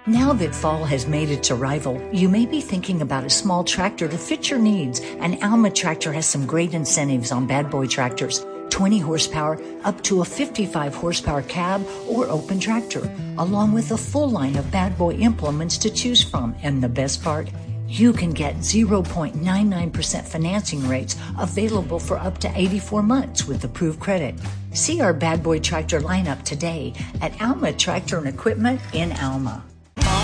Now that fall has made its arrival, you may be thinking about a small tractor to fit your needs, and Alma Tractor has some great incentives on Bad Boy tractors. 20 horsepower up to a 55 horsepower cab or open tractor, along with a full line of Bad Boy implements to choose from. And the best part? You can get 0.99% financing rates available for up to 84 months with approved credit. See our Bad Boy tractor lineup today at Alma Tractor and Equipment in Alma.